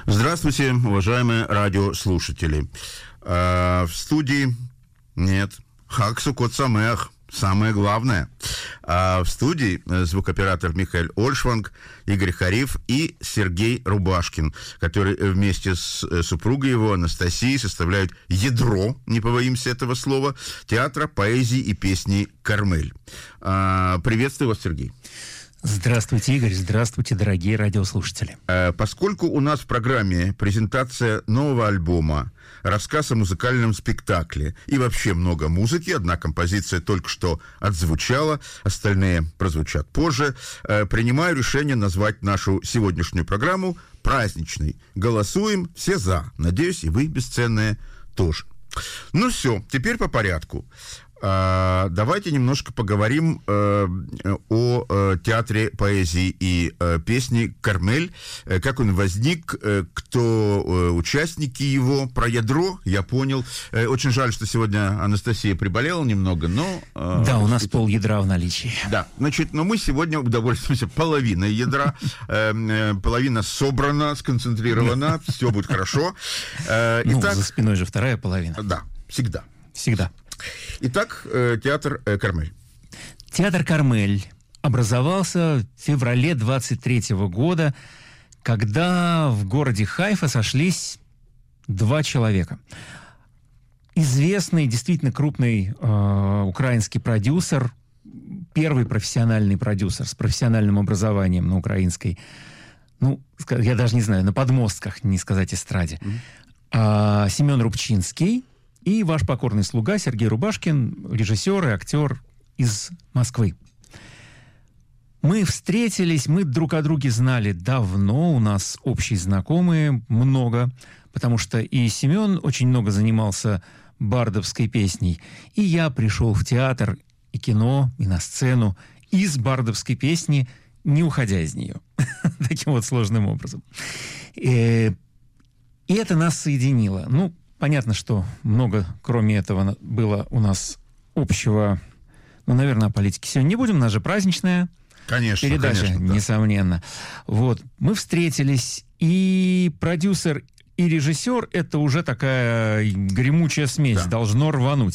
Здравствуйте, уважаемые радиослушатели. В студии нет, Хаг Сукот Самеах, самое главное. В студии звукооператор Михаил Ольшванг, Игорь Хариф и Сергей Рубашкин, который вместе с супругой его, Анастасией, составляют ядро, не побоимся этого слова, театра поэзии и песни «Кармель». Приветствую вас, Сергей. Здравствуйте, Игорь. Здравствуйте, дорогие радиослушатели. Поскольку у нас в программе презентация нового альбома, рассказ о музыкальном спектакле и вообще много музыки, одна композиция только что отзвучала, остальные прозвучат позже, принимаю решение назвать нашу сегодняшнюю программу праздничной. Голосуем все за. Надеюсь, и вы, бесценные, тоже. Ну все, теперь по порядку. Давайте немножко поговорим о театре поэзии и песни «Кармель», как он возник, кто участники его, про ядро, я понял. Очень жаль, что сегодня Анастасия приболела немного, но... Да, у нас пол-ядра в наличии. Да, значит, но мы сегодня удовольствуемся половиной ядра, половина собрана, сконцентрирована, все будет хорошо. Итак, за спиной же вторая половина. Да, всегда. Всегда. Итак, театр «Кармель». Театр «Кармель» образовался в феврале 23 года, когда в городе Хайфа сошлись два человека. Известный, действительно крупный украинский продюсер, первый профессиональный продюсер с профессиональным образованием на украинской, я даже не знаю, на подмостках, не сказать эстраде, Семен Рубчинский, и ваш покорный слуга Сергей Рубашкин, режиссер и актер из Москвы. Мы встретились, мы друг о друге знали давно, у нас общие знакомые много, потому что и Семен очень много занимался бардовской песней, и я пришел в театр и кино, и на сцену из бардовской песни, не уходя из нее. Таким вот сложным образом. И это нас соединило. Понятно, что много, кроме этого, было у нас общего. Наверное, о политике сегодня не будем. У нас же праздничная передача, конечно, несомненно. Да. Мы встретились, и продюсер, и режиссер — это уже такая гремучая смесь, да. Должно рвануть.